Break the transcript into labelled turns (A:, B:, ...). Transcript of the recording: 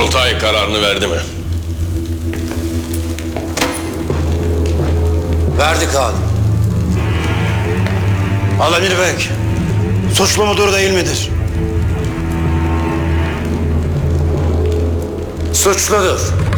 A: Kurultay kararını verdi mi?
B: Verdik ağam. Alemir Bey, suçlu mudur değil midir?
C: Suçludur.